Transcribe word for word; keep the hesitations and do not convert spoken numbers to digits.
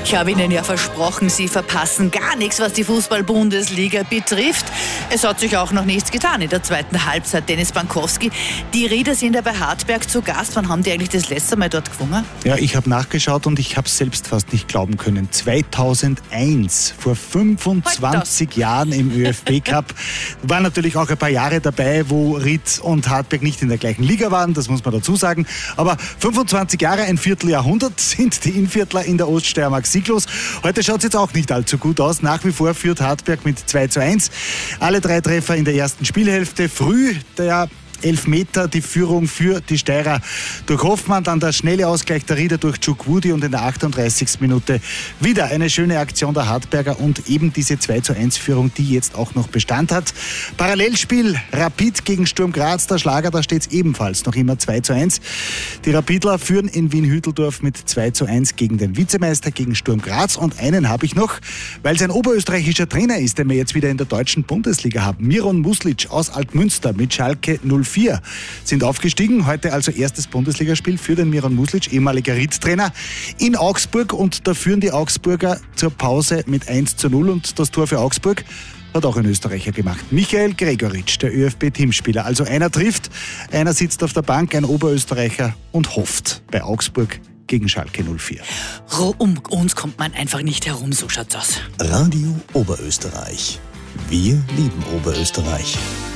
Ich habe Ihnen ja versprochen, Sie verpassen gar nichts, was die Fußball-Bundesliga betrifft. Es hat sich auch noch nichts getan in der zweiten Halbzeit. Dennis Bankowski, die Rieder sind ja bei Hartberg zu Gast. Wann haben die eigentlich das letzte Mal dort gewonnen? Ja, ich habe nachgeschaut und ich habe es selbst fast nicht glauben können. zweitausendeins, vor fünfundzwanzig Jahren im ÖFB-Cup. Waren natürlich auch ein paar Jahre dabei, wo Ried und Hartberg nicht in der gleichen Liga waren, das muss man dazu sagen. Aber fünfundzwanzig Jahre, ein Vierteljahrhundert sind die Inviertler in der Oststeiermark sieglos. Heute schaut es jetzt auch nicht allzu gut aus. Nach wie vor führt Hartberg mit zwei zu eins. Alle drei Treffer in der ersten Spielhälfte. Früh der Elfmeter, die Führung für die Steirer durch Hoffmann, dann der schnelle Ausgleich der Rieder durch Chukwudi und in der achtunddreißigsten Minute wieder eine schöne Aktion der Hartberger und eben diese zwei zu eins Führung, die jetzt auch noch Bestand hat. Parallelspiel Rapid gegen Sturm Graz, der Schlager, da steht es ebenfalls noch immer zwei zu eins. Die Rapidler führen in Wien-Hütteldorf mit zwei zu eins gegen den Vizemeister, gegen Sturm Graz. Und einen habe ich noch, weil es ein oberösterreichischer Trainer ist, den wir jetzt wieder in der deutschen Bundesliga haben. Miron Muslic aus Altmünster mit Schalke null vier sind aufgestiegen. Heute also erstes Bundesligaspiel für den Miron Muslic, ehemaliger Ried-Trainer, in Augsburg. Und da führen die Augsburger zur Pause mit eins zu null. Und das Tor für Augsburg hat auch ein Österreicher gemacht. Michael Gregoritsch, der ÖFB-Teamspieler. Also einer trifft, einer sitzt auf der Bank, ein Oberösterreicher und hofft bei Augsburg gegen Schalke null vier. Um uns kommt man einfach nicht herum, so schaut's aus. Radio Oberösterreich. Wir lieben Oberösterreich.